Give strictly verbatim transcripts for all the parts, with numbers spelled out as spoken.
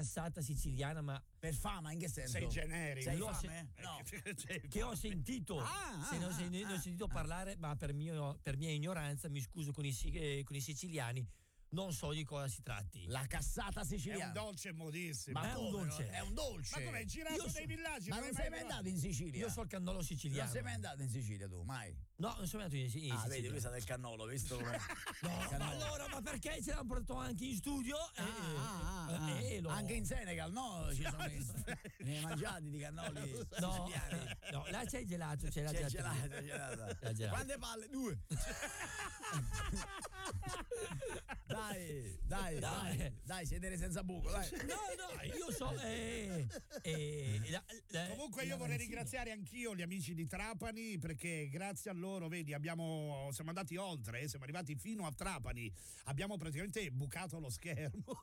cassata siciliana, ma per fama, in che senso? Sei generico. Sei L'ho fame? se- No. che ho sentito, Ah, se non, se ah, ne- ne ho ah, sentito ah. parlare, ma per, mio, per mia ignoranza, mi scuso con i, si- eh, con i siciliani, non so di cosa si tratti. La cassata È siciliana. un dolce modissimo. Ma è un come, dolce. no? È un dolce. Ma come hai girato Io dei so- villaggi? Ma hai non sei mai provato? andato in Sicilia? Io so il cannolo Non siciliano. sei mai andato in Sicilia tu, mai? No, non sono andato in, in Ah, Sicilia. vedi, lui sa del cannolo, visto come... No, Cannolo. ma allora, ma perché ce l'hanno portato anche in studio? Ah, ah, ah, ah. Eh, eh, lo- Anche in Senegal, no? Ci sono i, ne hai mangiati di cannoli No, siciliani? eh, no, là c'è il gelato, c'è la C'è gelateria. gelato, c'è gelato. C'è gelato. Quante palle? Due. Dai, dai, dai, Dai. dai, sedere senza buco, dai. No, no, io so. Eh, eh, la- la- Comunque io la- vorrei sì. ringraziare anch'io gli amici di Trapani, perché grazie a loro, vedi, abbiamo siamo andati oltre, eh, siamo arrivati fino a Trapani, abbiamo praticamente bucato lo schermo.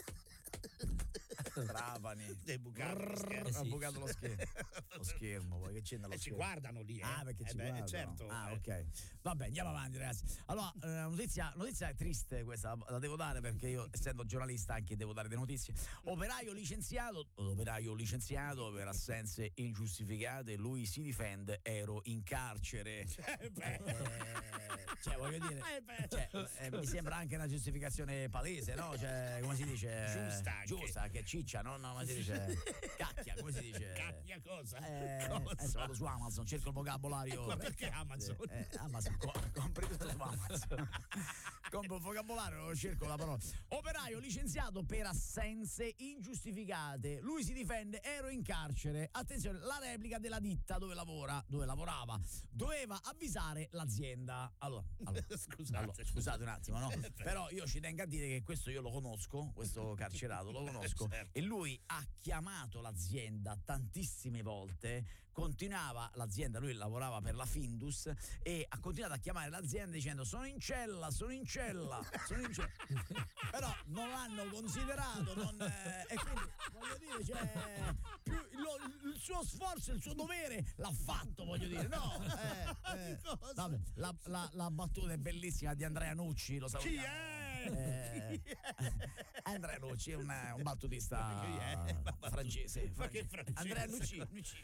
Trapani. Hai bucato lo schermo. Eh sì. Ha bucato lo schermo. Lo schermo, poi che c'è nello E ci schermo? guardano lì, eh. Ah, perché Eh ci beh, guardano. certo. Ah, eh. ok. Vabbè, andiamo avanti, ragazzi. Allora, eh, notizia, notizia triste questa, la devo dare perché io, essendo giornalista, anche devo dare delle notizie. Operaio licenziato, operaio licenziato per assenze ingiustificate, lui si difende, ero in carcere. Eh, beh. Eh, cioè, voglio dire, Eh, beh. cioè, eh, mi sembra anche una giustificazione palese, no? Cioè, come si dice? Giusta anche. Giusta, che ciccia, no? No, come si dice? Cacchia, come si dice? Cacchia cosa? Eh, Cosa? adesso vado su Amazon, cerco il vocabolario. Ma perché Amazon? Eh, eh, Amazon, co- compri tutto su Amazon. Compro il vocabolario, cerco la parola. Operaio licenziato per assenze ingiustificate. Lui si difende, ero in carcere. Attenzione, la replica della ditta dove lavora, dove lavorava, doveva avvisare l'azienda. Allora, allora, Scusate. allora, scusate un attimo, no? Però io ci tengo a dire che questo io lo conosco, questo carcerato lo conosco, Certo. e lui ha chiamato l'azienda tantissime volte, continuava l'azienda, lui lavorava per la Findus e ha continuato a chiamare l'azienda dicendo sono in cella, sono in cella, sono in cella. Però non l'hanno considerato, non, eh, e quindi voglio dire, cioè, più, lo, il suo sforzo, il suo dovere l'ha fatto, voglio dire, no? Eh, eh. Vabbè, la, la, la battuta è bellissima di Andrea Nucci, lo salutiamo. Chi è? Eh, Andrea Nucci è un, un battutista Chi è? francese, Ma che francese. francese? Andrea Nucci, Nucci.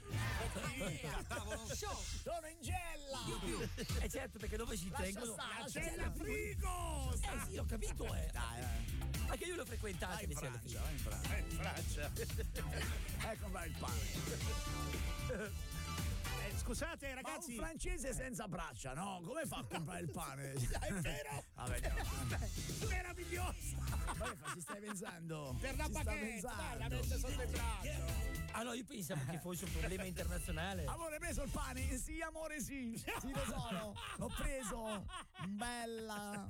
Sono in gella. Eh certo, perché dove si Lascia tengono? stare, La lascia cella stare. frigo! Eh sì, ho capito, eh. Dai, eh. Anche io l'ho frequentato. Vai in le celle Francia, vai in Francia. Eh, in Francia. Ecco qua il pane. Eh, scusate Ma ragazzi. un francese senza braccia, no? Come fa a comprare il pane? È vero? Vabbè, no. Meraviglioso! Ma che fa? Ci stai pensando? Per la Ci sta baguette, dai, la pensando. mette sotto il braccio. Ah no, io pensavo che fosse un problema internazionale. Amore, hai preso il pane? Sì, amore, sì. Sì, lo so. L'ho preso. Bella.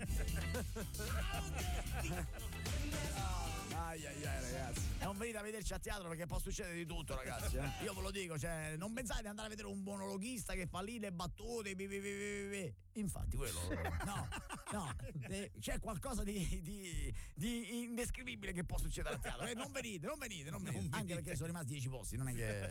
Ai ai ai ragazzi. E non venite a vederci a teatro perché può succedere di tutto, ragazzi. Eh? Io ve lo dico, cioè, non pensate di andare a vedere un monologhista che fa lì le battute. Bi, bi, bi, bi, bi. Infatti, quello. No, no. eh, C'è qualcosa di, di, di indescrivibile che può succedere a teatro. Eh, non venite, non venite, non venite. Non Anche venite. perché sono rimasti dieci posti, non è che.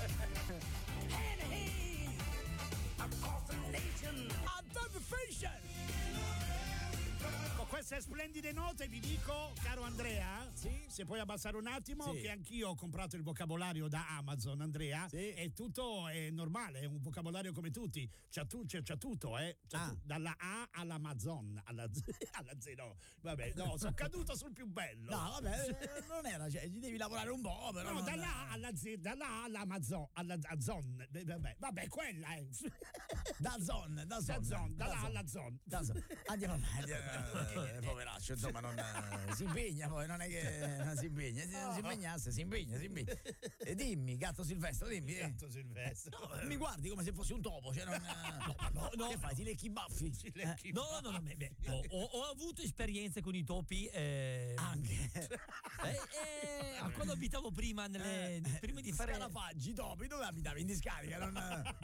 Adobe Fashion! Con queste splendide note vi dico, caro Andrea, Sì? se puoi abbassare un attimo, Sì. che anch'io ho comprato il vocabolario da Amazon, Andrea, Sì. e tutto è normale, è un vocabolario come tutti, c'ha, tu, c'è, c'ha tutto, eh? C'ha Ah. tu- dalla A all'Amazon, alla Z, alla Z, no, vabbè, no, sono caduto sul più bello. No, vabbè, eh, non era, cioè, ci devi lavorare un po', però. No, non- dalla A alla Z, dalla A all'Amazon, alla Zon, vabbè, vabbè, quella è. Da zone, da zone. Da zone, dalla da A alla Zon. Da zone. Andiamo avanti. eh, Poveraccio, insomma, non, eh, si impegna poi, non è che non si impegna. Se non si impegnasse, si impegna, si impegna. E dimmi, gatto Silvestro, dimmi. eh. Gatto Silvestro. No, mi guardi come se fossi un topo, cioè non. No, no, che fai? Ti lecchi i baffi? Ci lecchi. No, no, no, beh, beh, ho, ho- ho avuto esperienze con i topi. Eh, Anche. eh, eh, quando abitavo prima, nelle, prima di fare. Scarafaggi, topi, dove abitavi? In discarica, non.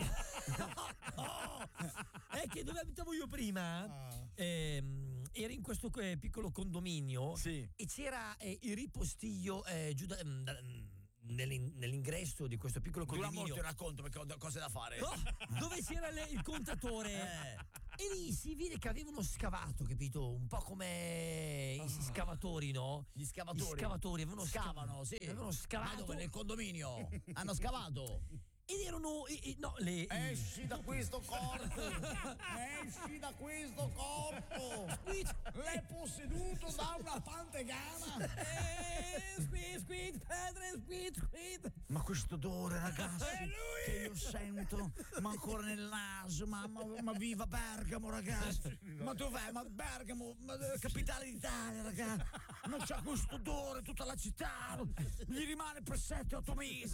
No, è che dove abitavo io prima Ah. ehm, era in questo eh, piccolo condominio Sì. e c'era eh, il ripostiglio eh, giù da, mm, da- mm, nell'in- nell'ingresso di questo piccolo Dura condominio. molto il racconto perché ho d- cose da fare. No, dove c'era le- il contatore Eh. e lì si vede che avevano scavato, capito? Un po' come i scavatori, no? Gli scavatori. Gli scavatori avevano sca- Scavano, sì. avevano Ma scavato dove? Nel condominio. Hanno scavato. ed erano e- e- no, le Esci da questo corpo! Esci da questo corpo! L'hai posseduto da una pantegana! Eh, squid, squid, padre, squid, squid. Ma questo odore, ragazzi, È lui! che io sento, ma ancora nel naso, ma, ma, ma viva Bergamo, ragazzi! Ma dov'è? Ma Bergamo, ma, eh, capitale d'Italia, ragazzi! Non c'ha questo odore, tutta la città! Gli rimane per sette otto mesi!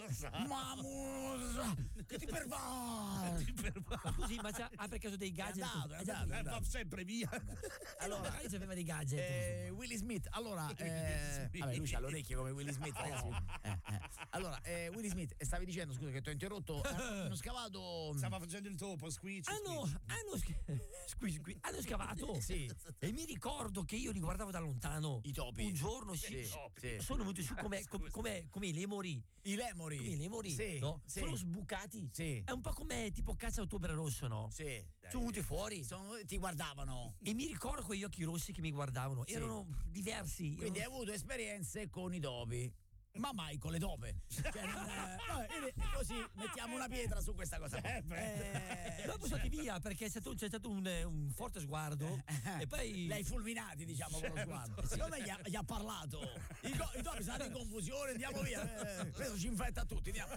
Mamma! Che ti pervade! Scusi, ma c'ha, ha per caso dei gadget? andato, è Eh, già- andato, è Eh, va sempre via. Allora, magari aveva dei gadget. Eh, insomma. Willy Smith, allora, Willy eh, Smith. vabbè, lui c'ha le orecchie come Willy Smith, ragazzi. Eh, eh. Allora, eh, Willy Smith, stavi dicendo, scusa che ti ho interrotto, eh, hanno scavato. Stava facendo il topo, squitch. Hanno, hanno, sc- squid, squid, hanno scavato Sì. e mi ricordo che io li guardavo da lontano. I topi. Un giorno sì, Sì, sì. sono venuti su come, come, come, come i lemuri. I lemuri. Come i lemuri, Sì, no? sì. Sono sbucati. Sì. È un po' come tipo caccia a ottobre rosso, no? Sì. Sono venuti fuori. Sono- ti guardavano. E mi ricordo quegli occhi rossi che mi guardavano. Sì. Erano diversi. Quindi hai erano- avuto esperienze con i topi. Ma mai con le tope. Cioè, non, eh, vabbè, vedi, così mettiamo una pietra su questa cosa. qua. Eh, beh. Eh, Dopo sono andati via perché c'è stato, c'è stato un, un forte sguardo. E poi. Li hai fulminati, diciamo, con lo sguardo. Secondo me gli ha, gli ha parlato. I, co- i topi sono in confusione, andiamo via. Eh, questo ci infetta tutti, andiamo.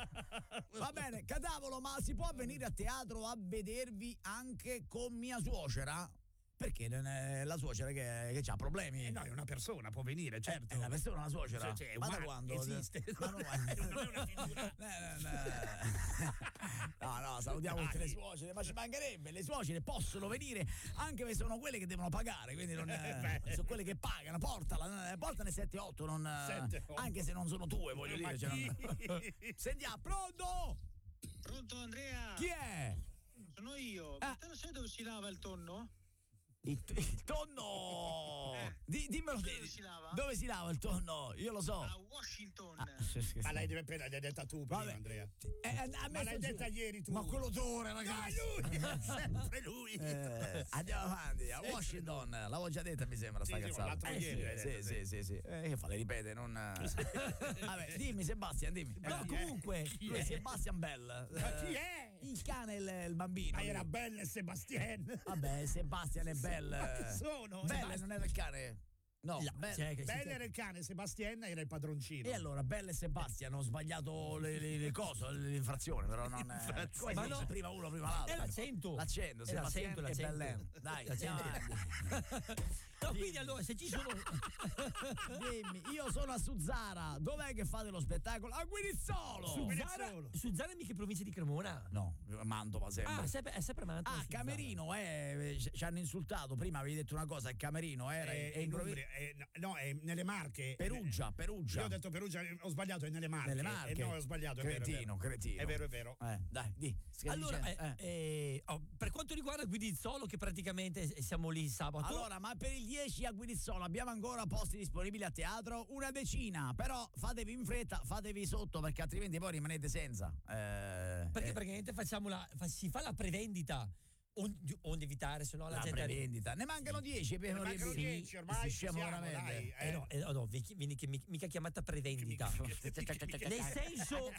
Va bene, Cadavolo, ma si può venire a teatro a vedervi anche con mia suocera? Perché non è la suocera che, che ha problemi. Eh, no, è una persona, può venire, certo. È una persona, una suocera. Cioè, cioè, ma da umana, quando? esiste. Ma non, Non è una figura. No, no, salutiamo tutte le suocere, ma ci mancherebbe, le suocere possono venire anche se sono quelle che devono pagare, quindi non, Eh, beh. sono quelle che pagano, portala, eh, portane sette otto, non, Sette, otto. anche se non sono tue, voglio Ma dire. Cioè, non- chi? Sentiamo, pronto? Pronto Andrea? Chi è? Sono io. Ah. Te lo sai dove si lava il tonno? Il, il tonno! Eh. Di- dimmelo Dove te. si lava? Dove si lava il tonno? Io lo so. A Washington. Ah, sì, sì, Ma sì. l'hai appena l'hai detta tu prima, Vabbè. Andrea. Eh, a me Ma l'hai sto- detta ieri tu. Ma quell'odore, No, ragazzi! è lui, è sempre lui. Eh, andiamo avanti, a Washington, l'avevo già detta mi sembra sta Sì, sì, cazzata. l'altro Eh, ieri l'hai sì, detto, sì, sì, sì. Eh, che fa, le ripete, non. Vabbè, dimmi Sebastian, dimmi. No, chi è? comunque. Chi Lui è è? Sebastian Bell. Ma chi Eh, è? Il cane e il, il bambino. Ma era lui. Belle e Sebastien. Vabbè, Sebastian e Bell. Ma che sono? Bell Sebast- non era il cane? No, No, Bell. cioè, che si- Belle era il cane, Sebastien era il padroncino. E allora, Bell e Sebastian hanno sbagliato le, le, le cose, l'infrazione, però non è. Come Ma si dice? no. Prima uno, prima l'altro. È l'accento. L'accento, È Sebastian l'accento, e l'accento. Bellen. Dai, andiamo L'accento. avanti. No, quindi allora se ci sono. Dimmi, io sono a Suzzara, dov'è che fate lo spettacolo? A Guinizzolo! Su Guarda Zara, solo. su Zara mica provincia di Cremona. No, Mantova sempre. Ah, sempre, è sempre Mantova. Ah, su Zara. Camerino, eh, ci hanno insultato, prima avevi detto una cosa, il Camerino era È, è in in provi- Umbria, è- no, è nelle Marche. Perugia, Perugia. Io ho detto Perugia, ho sbagliato, è nelle Marche. Nelle Marche. Eh, no, ho sbagliato, è vero, è Cretino, vero. cretino. È vero, è vero. Eh, dai, di. che Allora, dice? eh, Eh. eh, oh, per quanto riguarda Guidizzolo, che praticamente siamo lì sabato. Allora, ma per il dieci a Guinizzolo abbiamo ancora posti disponibili a teatro? Una decina, però fatevi in fretta, fatevi sotto perché altrimenti poi rimanete senza. Eh, perché eh, praticamente facciamo la, fa- si fa la prevendita, onde, onde evitare, se no la, la gente. prevendita. Ne mancano dieci per Ne mancano riempire. dieci, ormai Sì, ci scemo siamo, veramente. dai. Eh no, eh, no, vi- vieni che mi- mica chiamata prevendita. Nel senso.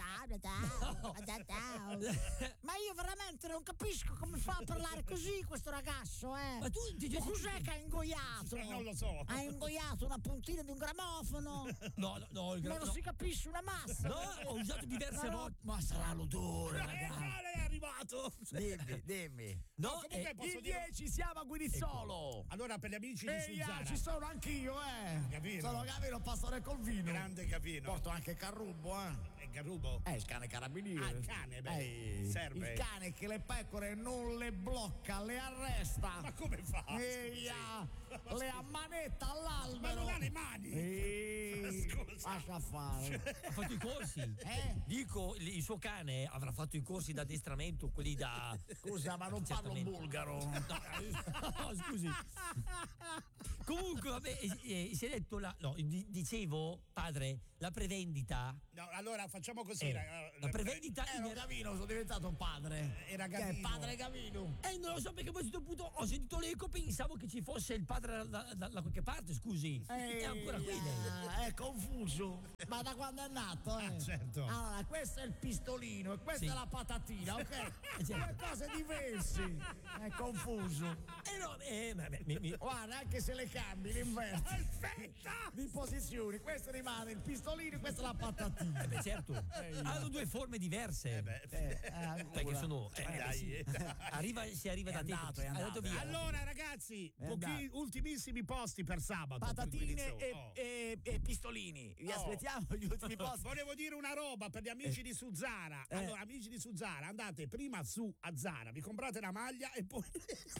Ma io veramente non capisco come fa a parlare così questo ragazzo, eh. Ma tu ti Ma cos'è che ha ingoiato? Eh, non lo so. Ha ingoiato una puntina di un grammofono? No, no, no, il gra- Non no. si capisce una massa. No, ho usato diverse No, no. volte. Ma sarà l'odore, Eh, ragazzi. no, è arrivato. Dimmi, dimmi. No, comunque eh, posso Il dire- dieci siamo a Guinizzolo. Allora, per gli amici di Ehi, ah, Suzzara, ci sono anch'io, eh. Capito. Sono Gavino, pastore col vino. grande Capino. Porto anche Carrubo, eh. E Garrubo. Eh, il cane carabiniere. Ah, il cane, beh, Eh, serve. Il cane che le pecore non le blocca, le arresta. Ma come fa? Ehi, ah, le ammanetta all'albero. Ma non ha le mani. Ehi, Scusa. lascia fare. ha fatto i corsi. Eh? Dico, il il suo cane avrà fatto i corsi di addestramento, quelli da. Scusa, ma non parlo Certamente. bulgaro. No, no, scusi. Comunque, vabbè, eh, eh, si è detto la. No, di- dicevo, padre, la prevendita. No, allora facciamo così. Eh, raga- la prevendita Ero in- Gavino, sono diventato padre. Era Che è Gavino. padre Gavino. Eh, non lo so perché poi a un certo punto ho sentito l'eco, pensavo che ci fosse il padre da, da- da qualche parte, scusi. è ancora qui lei. Eh, è confuso. Ma da quando è nato, eh? Ah, certo. Allora, questo è il pistolino e questa Sì. è la patatina, ok? Eh, certo. Due cose diverse. È confuso. Eh no, eh, vabbè, mi- mi- Guarda, anche se le cambi, le inverti. Aspetta! Di posizioni. Questo rimane il pistolino e questa è la patatina. eh, beh, certo, hanno due forme diverse. beh, Eh, eh, Perché sono. eh, Eh, beh, dai. sì. Arriva, si arriva È da andato, te. è andato, via. Allora, ragazzi, È pochi, andato. ultimissimi posti per sabato. per Patatine Guinizzo. e, Oh. e- e pistolini. Vi Oh. aspettiamo gli ultimi posti. Volevo dire una roba per gli amici di Suzzara. Eh. Allora, amici di Suzzara, andate prima su a Zara, vi comprate la maglia e poi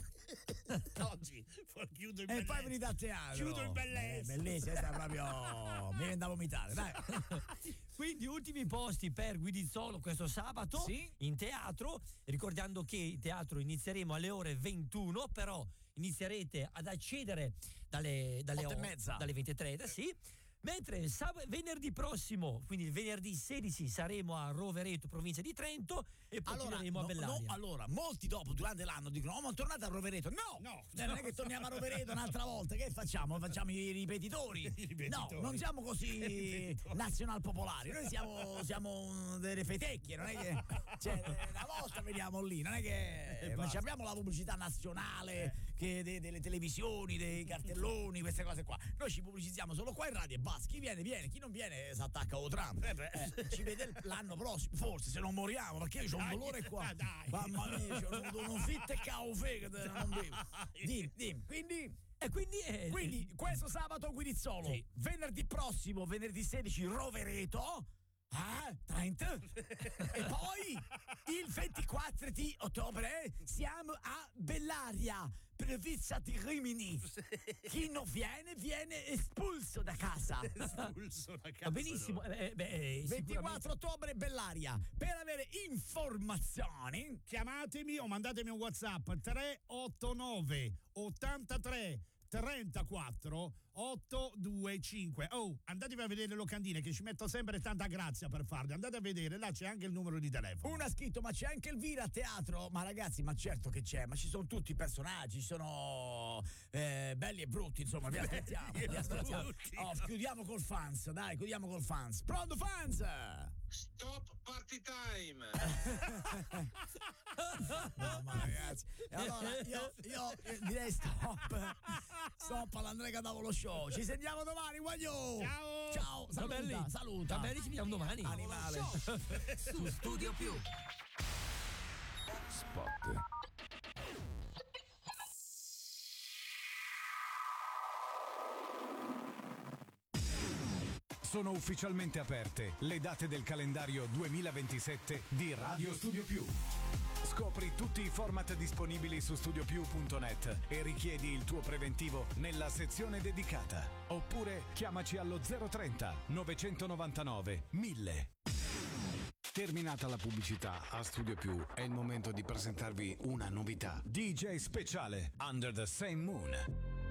oggi chiudo in E poi bellezza. venite a teatro. Chiudo in bellezza. Eh, bellezza, questa è proprio. Mi viene da vomitare, dai. Quindi ultimi posti per Guidizzolo questo sabato Sì. in teatro, ricordando che il teatro inizieremo alle ore ventuno, però inizierete ad accedere dalle, dalle, Otto e o- mezza. dalle ventitré e trenta, sì. Mentre sab- venerdì prossimo, quindi il venerdì sedici, saremo a Rovereto, provincia di Trento, e poi Allora, torneremo a no, Bellaria. no, allora, molti dopo durante l'anno dicono: oh, ma tornate a Rovereto. No, No. Eh, non è che torniamo a Rovereto un'altra volta. Che facciamo? Facciamo i ripetitori. I ripetitori. No, non siamo I così ripetitori. nazional popolari. Noi siamo, siamo delle fetecchie. Non è che cioè, una volta veniamo lì. Non è che E non basta. abbiamo la pubblicità nazionale che de- delle televisioni, dei cartelloni, queste cose qua. Noi ci pubblicizziamo solo qua in radio e basta. Chi viene, viene. Chi non viene, si attacca a Trump. Eh beh. Eh, ci vede l'anno prossimo, forse, se non moriamo, perché io ho un Dai, dolore qua. ah, dai. Mamma mia, c'ho un, un fitte caufè che te- non bevo. Dimmi, dimmi. Quindi, E quindi, eh, quindi questo sabato Guidizzolo, Sì. venerdì prossimo, venerdì sedici, Rovereto. Ah, trenta. E poi il ventiquattro di ottobre siamo a Bellaria, provincia di Rimini. Chi non viene, viene espulso da casa. Espulso da casa. va benissimo. eh, beh, eh, sicuramente- ventiquattro ottobre Bellaria. Per avere informazioni Chiamatemi o mandatemi un WhatsApp tre otto nove ottantatré trentaquattro ottocentoventicinque. Oh, andatevi a vedere le locandine che ci metto sempre tanta grazia per farle. Andate a vedere, là c'è anche il numero di telefono. uno ha scritto: ma c'è anche Elvira a teatro? Ma ragazzi, ma certo che c'è, ma ci sono tutti i personaggi, ci sono eh, belli e brutti, insomma, vi aspettiamo, Belli vi e aspettiamo. brutti. Oh, chiudiamo col fans, dai, chiudiamo col fans. Pronto fans? Stop party time. No, ma ragazzi, e allora io, io eh, direi stop, stop all'Andrea Cadavolo Show. Ci sentiamo domani, voglio. Ciao. Ciao, Va belli. saluta, saluta. Va bene, ci vediamo domani. Animale. Su Studio Più. Spot. Sono ufficialmente aperte le date del calendario duemilaventisette di Radio Studio Più. Scopri tutti i format disponibili su studiopiù punto net e richiedi il tuo preventivo nella sezione dedicata. Oppure chiamaci allo zero trenta novecentonovantanove mille. Terminata la pubblicità, a Studio Più è il momento di presentarvi una novità. D J speciale Under the Same Moon.